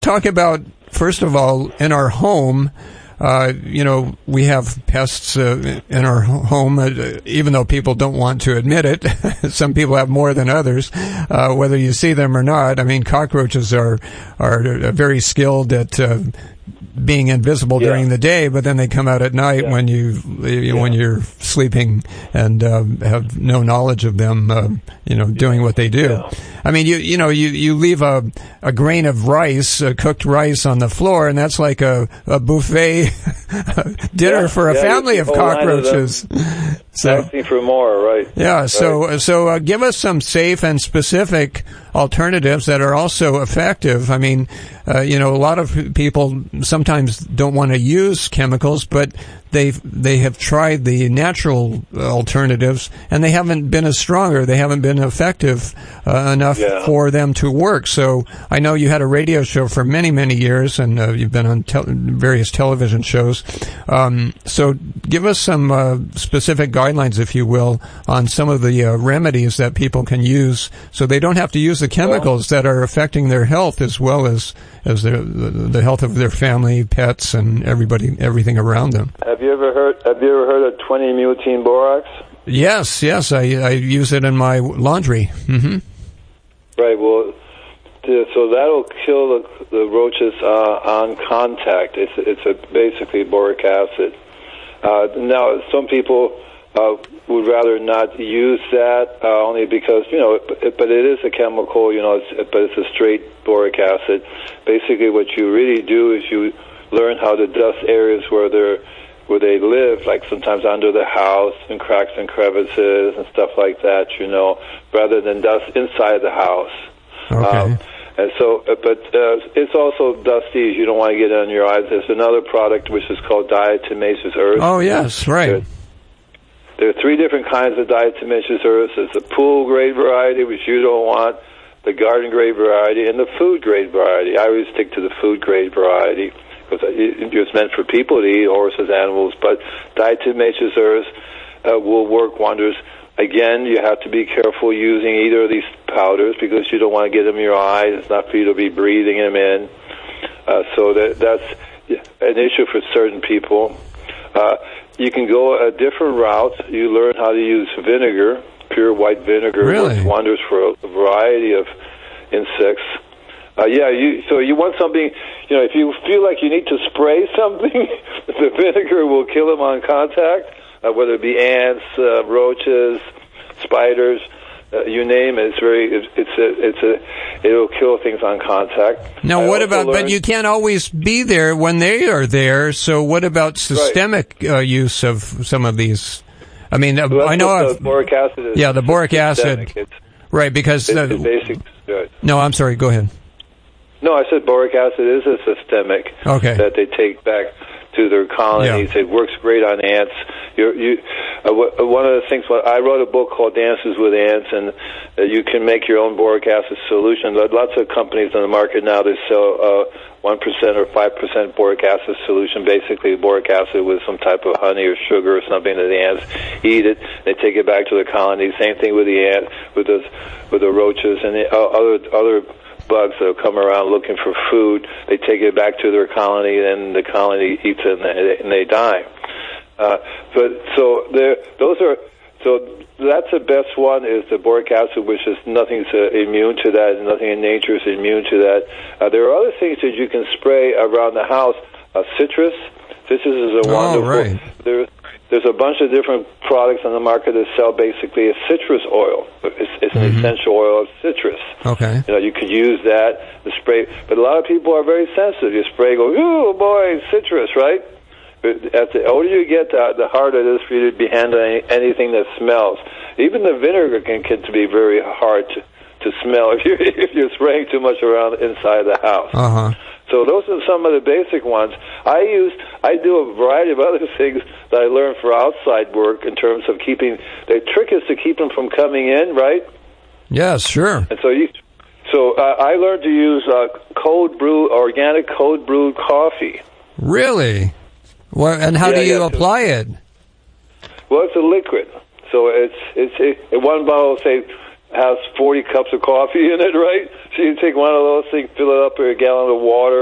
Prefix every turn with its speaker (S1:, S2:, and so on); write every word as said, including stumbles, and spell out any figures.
S1: talk about, first of all, in our home, uh, you know, we have pests uh, in our home, uh, even though people don't want to admit it. Some people have more than others, uh, whether you see them or not. I mean, cockroaches are, are very skilled at uh, being invisible yeah. during the day, but then they come out at night yeah. when you, you yeah. when you're sleeping and uh, have no knowledge of them, uh, you know, doing what they do.
S2: Yeah.
S1: I mean, you you know, you, you leave a a grain of rice, uh, cooked rice, on the floor, and that's like a, a buffet dinner
S2: yeah.
S1: for a
S2: yeah,
S1: family of cockroaches.
S2: So asking for more, right?
S1: Yeah. So
S2: right.
S1: so uh, give us some safe and specific alternatives that are also effective. I mean, uh, you know, a lot of people sometimes don't want to use chemicals, but they they have tried the natural alternatives, and they haven't been as stronger. They haven't been effective uh, enough
S2: yeah.
S1: for them to work. So I know you had a radio show for many, many years, and uh, you've been on te- various television shows. Um, so give us some uh, specific guidelines, if you will, on some of the uh, remedies that people can use so they don't have to use the chemicals well, that are affecting their health as well as as their, the, the health of their family, pets, and everybody, everything around them.
S2: Have you ever heard? Have you ever heard of twenty mutine borax?
S1: Yes, yes, I, I use it in my laundry. Mm-hmm.
S2: Right. Well, so that'll kill the, the roaches uh, on contact. It's it's a basically boric acid. Uh, now, some people uh, would rather not use that uh, only because you know, it, but it is a chemical. You know, it's, but it's a straight boric acid. Basically, what you really do is you learn how to dust areas where they're where they live, like sometimes under the house and cracks and crevices and stuff like that, you know, rather than dust inside the house.
S1: Okay.
S2: Um, and so, but uh, it's also dusty. You don't want to get it on your eyes. There's another product which is called diatomaceous earth.
S1: Oh, yes, right.
S2: There, there are three different kinds of diatomaceous earth. There's the pool-grade variety, which you don't want, the garden-grade variety, and the food-grade variety. I always stick to the food-grade variety, because it's meant for people to eat, horses, animals, but diatomaceous earth uh, will work wonders. Again, you have to be careful using either of these powders because you don't want to get them in your eyes. It's not for you to be breathing them in. Uh, so that, that's an issue for certain people. Uh, you can go a different route. You learn how to use vinegar, pure white vinegar.
S1: Really?
S2: Works wonders for a variety of insects. Uh, yeah, you, so you want something, you know, if you feel like you need to spray something, the vinegar will kill them on contact, uh, whether it be ants, uh, roaches, spiders, uh, you name it. It's very, it's, it's a, it's a, it'll kill things on contact.
S1: Now,
S2: I
S1: what about,
S2: learned,
S1: but you can't always be there when they are there, so what about systemic right. uh, use of some of these? I mean, uh,
S2: well,
S1: I know...
S2: The boric acid is
S1: yeah, the boric acid.
S2: It's,
S1: right, because...
S2: It's,
S1: uh,
S2: it's basic. Right.
S1: No, I'm sorry, go ahead.
S2: No, I said boric acid is a systemic
S1: okay.
S2: that they take back to their colonies. Yeah. It works great on ants. You're, you, uh, w- one of the things, well, I wrote a book called Dances with Ants, and uh, you can make your own boric acid solution. Lots of companies on the market now, they sell uh, one percent or five percent boric acid solution, basically boric acid with some type of honey or sugar or something that the ants eat it. They take it back to the colonies. Same thing with the ant, with the, with the roaches and the uh, other other bugs that come around looking for food. They take it back to their colony, and the colony eats it, and they, and they die. Uh, but so there, those are so that's the best one is the boric acid, which is nothing's uh, immune to that, and nothing in nature is immune to that. Uh, there are other things that you can spray around the house. Uh, citrus, citrus is a
S1: oh,
S2: wonderful.
S1: Right.
S2: There, There's a bunch of different products on the market that sell basically a citrus oil. It's, it's an mm-hmm. essential oil of citrus.
S1: Okay.
S2: You know, you could use that to spray, but a lot of people are very sensitive. You spray, go, oh boy, citrus, right? But at the older you get, the, the harder it is for you to be handling anything that smells. Even the vinegar can get to be very hard to, to smell if you're if you're spraying too much around inside the house.
S1: Uh huh.
S2: So those are some of the basic ones. I use, I do a variety of other things that I learned for outside work in terms of keeping, the trick is to keep them from coming in, right?
S1: Yes, sure.
S2: And so you, so uh, I learned to use uh, cold brew, organic cold brewed coffee.
S1: Really? Well, and how
S2: yeah,
S1: do you
S2: yeah,
S1: apply it?
S2: Well, it's a liquid. So it's, it's, it, one bottle, say, has forty cups of coffee in it, right? So you take one of those things, fill it up with a gallon of water,